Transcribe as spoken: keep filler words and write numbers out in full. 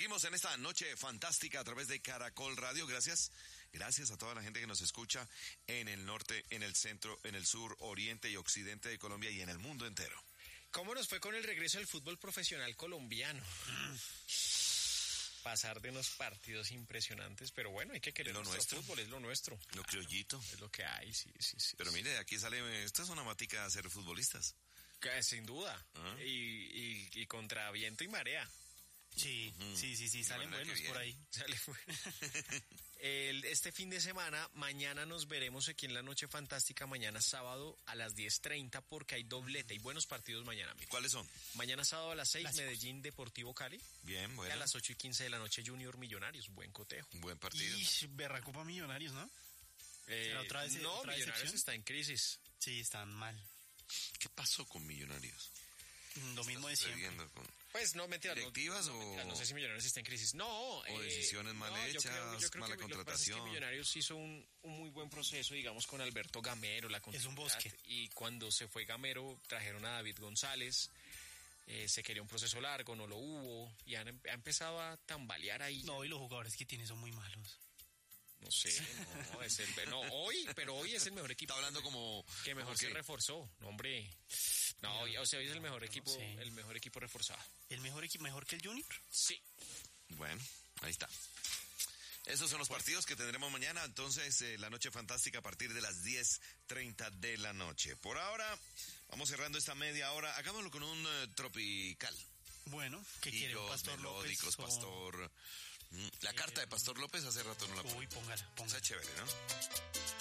Seguimos en esta noche fantástica a través de Caracol Radio. Gracias, gracias a toda la gente que nos escucha en el norte, en el centro, en el sur, oriente y occidente de Colombia y en el mundo entero. ¿Cómo nos fue con el regreso del fútbol profesional colombiano? Pasar de unos partidos impresionantes, pero bueno, hay que querer lo nuestro nuestro. fútbol, es lo nuestro. Lo criollito. Es lo que hay, sí, sí, sí. Pero mire, aquí sale, esta es una matica de ser futbolistas. Que, sin duda. ¿Ah? Y, y, y contra viento y marea. Sí, uh-huh. sí, sí, sí, salen buenos por ahí. Sale el, este fin de semana, mañana nos veremos aquí en la Noche Fantástica, mañana sábado a las diez treinta, porque hay doblete y buenos partidos mañana, amigo. ¿Cuáles son? Mañana sábado a las seis, Clásicos. Medellín Deportivo Cali. Bien, bueno. Y a las ocho y quince de la noche, Junior Millonarios, buen cotejo. Un buen partido. Y berracopa Millonarios, ¿no? Eh, otra vez, no, otra Millonarios decepción. está en crisis. Sí, están mal. ¿Qué pasó con Millonarios? Lo mismo de siempre. Con... Pues no, mentira. ¿Directivas no, no, o...? mentira, no sé si Millonarios está en crisis. No. O eh, decisiones mal no, yo hechas, creo- yo creo mala que lo que pasa contratación. es que Millonarios hizo un, un muy buen proceso, digamos, con Alberto Gamero. La Es un continuidad, bosque. Y cuando se fue Gamero, trajeron a David González. Eh, se quería un proceso largo, no lo hubo. Y han em- ha empezado a tambalear ahí. No, y los jugadores que tiene son muy malos. No sé, no, es el, no, hoy, pero hoy es el mejor equipo. Está hablando como... Que mejor como se que- reforzó. No, hombre. No, hoy, o sea, hoy es el mejor no equipo, sé. el mejor equipo reforzado. ¿El mejor equipo, mejor que el Junior? Sí. Bueno, ahí está. Esos son los partidos que tendremos mañana. Entonces, eh, la noche fantástica a partir de las diez treinta de la noche. Por ahora, vamos cerrando esta media hora. Hagámoslo con un eh, tropical. Bueno, ¿qué quiere un Higos, Pastor melódicos, López? o- Pastor... Mm, La carta de Pastor López hace rato no la pongo. Uy, póngala, póngala. Está chévere, ¿no?